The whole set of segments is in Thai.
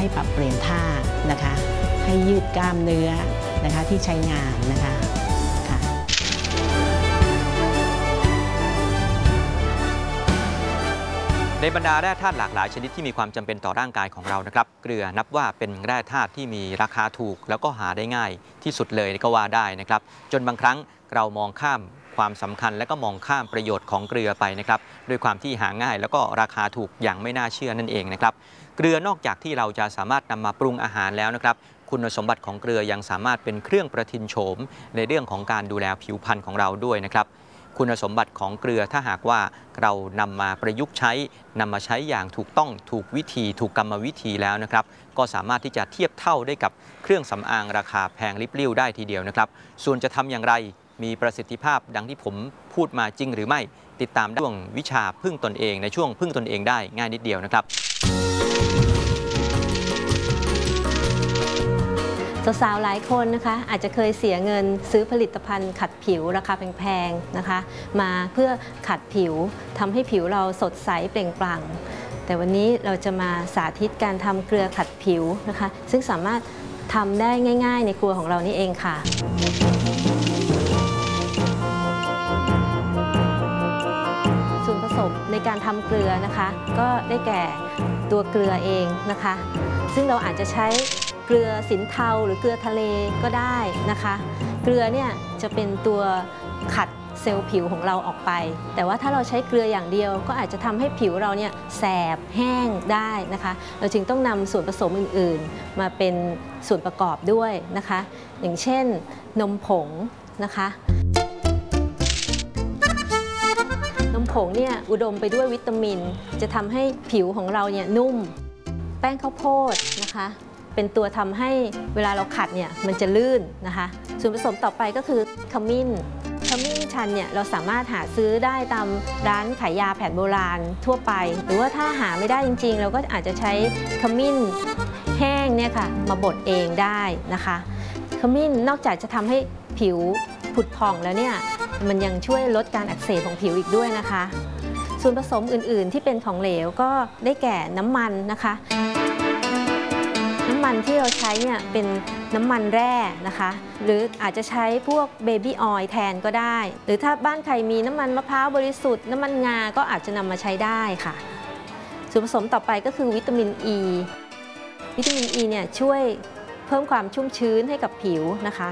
ให้ปรับเปลี่ยนท่านะคะให้ยืดกล้ามเนื้อนะคะที่ใช้งานนะคะค่ะในบรรดาแร่ธาตุหลากหลายชนิดที่มีความจำเป็นต่อร่างกายของเรานะครับเกลือนับว่าเป็นแร่ธาตุที่มีราคาถูกแล้วก็หาได้ง่ายที่สุดเลยก็ว่าได้นะครับจนบางครั้งเรามองข้ามความสำคัญและก็มองข้ามประโยชน์ของเกลือไปนะครับด้วยความที่หาง่ายแล้วก็ราคาถูกอย่างไม่น่าเชื่อนั่นเองนะครับเกลือนอกจากที่เราจะสามารถนำมาปรุงอาหารแล้วนะครับคุณสมบัติของเกลือยังสามารถเป็นเครื่องประทินโฉมในเรื่องของการดูแลผิวพรรณของเราด้วยนะครับคุณสมบัติของเกลือถ้าหากว่าเรานำมาประยุกต์ใช้นำมาใช้อย่างถูกต้องถูกวิธีถูกกรรมวิธีแล้วนะครับก็สามารถที่จะเทียบเท่าได้กับเครื่องสำอางราคาแพงลิบลิ่วได้ทีเดียวนะครับส่วนจะทำอย่างไรมีประสิทธิภาพดังที่ผมพูดมาจริงหรือไม่ติดตามช่วงวิชาพึ่งตนเองในช่วงพึ่งตนเองได้ง่ายนิดเดียวนะครับสาวๆหลายคนนะคะอาจจะเคยเสียเงินซื้อผลิตภัณฑ์ขัดผิวราคาแพงๆนะคะมาเพื่อขัดผิวทำให้ผิวเราสดใสเปล่งปลั่งแต่วันนี้เราจะมาสาธิตการทำเกลือขัดผิวนะคะซึ่งสามารถทำได้ง่ายๆในครัวของเรานี่เองค่ะส่วนผสมในการทำเกลือนะคะก็ได้แก่ตัวเกลือเองนะคะซึ่งเราอาจจะใช้เกลือสินเทาหรือเกลือทะเลก็ได้นะคะเกลือเนี่ยจะเป็นตัวขัดเซลล์ผิวของเราออกไปแต่ว่าถ้าเราใช้เกลืออย่างเดียวก็อาจจะทำให้ผิวเราเนี่ยแสบแห้งได้นะคะเราจึงต้องนำส่วนผสมอื่นๆมาเป็นส่วนประกอบด้วยนะคะอย่างเช่นนมผงนะคะนมผงเนี่ยอุดมไปด้วยวิตามินจะทำให้ผิวของเราเนี่ยนุ่มแป้งข้าวโพดนะคะเป็นตัวทำให้เวลาเราขัดเนี่ยมันจะลื่นนะคะส่วนผสมต่อไปก็คือขมิ้นชันเนี่ยเราสามารถหาซื้อได้ตามร้านขายยาแผนโบราณทั่วไปหรือว่าถ้าหาไม่ได้จริงๆเราก็อาจจะใช้ขมิ้นแห้งเนี่ยค่ะมาบดเองได้นะคะขมิ้นนอกจากจะทำให้ผิวผุดผ่องแล้วเนี่ยมันยังช่วยลดการอักเสบของผิวอีกด้วยนะคะส่วนผสมอื่นๆที่เป็นของเหลวก็ได้แก่น้ำมันนะคะน้ำมันที่เราใช้เนี่ยเป็นน้ำมันแร่นะคะหรืออาจจะใช้พวกเบบี้ออยล์แทนก็ได้หรือถ้าบ้านใครมีน้ำมันมะพร้าวบริสุทธิ์น้ำมันงาก็อาจจะนำมาใช้ได้ค่ะส่วนผสมต่อไปก็คือวิตามินอ e. วิตามินอ e เนี่ยช่วยเพิ่มความชุ่มชื้นให้กับผิวนะคะ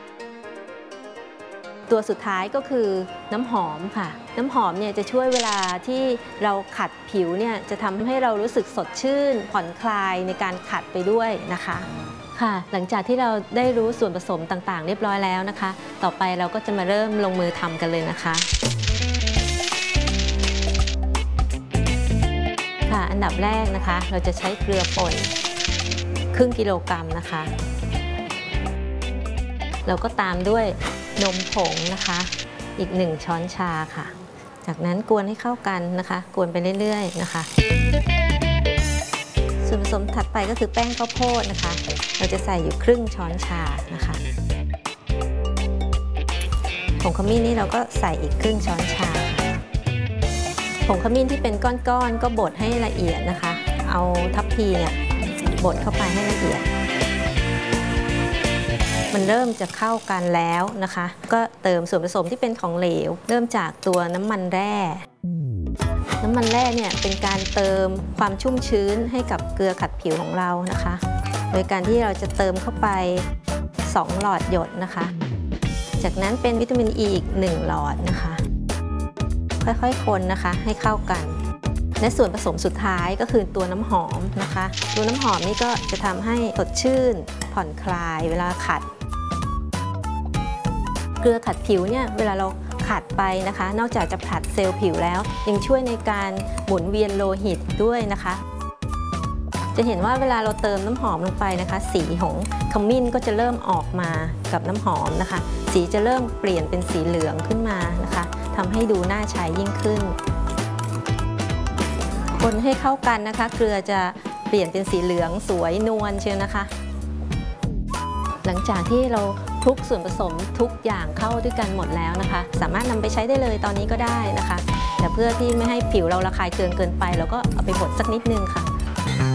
ตัวสุดท้ายก็คือน้ำหอมค่ะน้ำหอมเนี่ยจะช่วยเวลาที่เราขัดผิวเนี่ยจะทำให้เรารู้สึกสดชื่นผ่อนคลายในการขัดไปด้วยนะคะค่ะหลังจากที่เราได้รู้ส่วนผสมต่างๆเรียบร้อยแล้วนะคะต่อไปเราก็จะมาเริ่มลงมือทำกันเลยนะคะค่ะอันดับแรกนะคะเราจะใช้เกลือป่นครึ่งกิโลกรัมนะคะเราก็ตามด้วยนมผงนะคะอีก1ช้อนชาค่ะจากนั้นกวนให้เข้ากันนะคะกวนไปเรื่อยๆนะคะส่วนผสมถัดไปก็คือแป้งข้าวโพดนะคะเราจะใส่อยู่ครึ่งช้อนชานะคะผงขมิ้นนี่เราก็ใส่อีกครึ่งช้อนชาผงขมิ้นที่เป็นก้อนๆก็บดให้ละเอียดนะคะเอาทัพพีเนี่ยบดเข้าไปให้ละเอียดมันเริ่มจะเข้ากันแล้วนะคะก็เติมส่วนผสมที่เป็นของเหลวเริ่มจากตัวน้ำมันแร่เนี่ยเป็นการเติมความชุ่มชื้นให้กับเกลือขัดผิวของเรานะคะโดยการที่เราจะเติมเข้าไป2หลอดหยดนะคะจากนั้นเป็นวิตามินอ e อีก1หลอดนะคะค่อยๆคนนะคะให้เข้ากันและส่วนผสมสุดท้ายก็คือตัวน้ำหอมนะคะตัวน้ำหอมนี่ก็จะทำให้สดชื่นผ่อนคลายเวลาขัดเกลือขัดผิวเนี่ยเวลาเราขัดไปนะคะนอกจากจะผลัดเซลล์ผิวแล้วยังช่วยในการหมุนเวียนโลหิตด้วยนะคะจะเห็นว่าเวลาเราเติมน้ำหอมลงไปนะคะสีของขมิ้นก็จะเริ่มออกมากับน้ำหอมนะคะสีจะเริ่มเปลี่ยนเป็นสีเหลืองขึ้นมานะคะทำให้ดูน่าใช้ยิ่งขึ้นคนให้เข้ากันนะคะเกลือจะเปลี่ยนเป็นสีเหลืองสวยนวลเชียวนะคะหลังจากที่เราคลุกส่วนผสมทุกอย่างเข้าด้วยกันหมดแล้วนะคะสามารถนำไปใช้ได้เลยตอนนี้ก็ได้นะคะแต่เพื่อที่ไม่ให้ผิวเราระคายเคืองเกินไปเราก็เอาไปบดสักนิดนึงค่ะ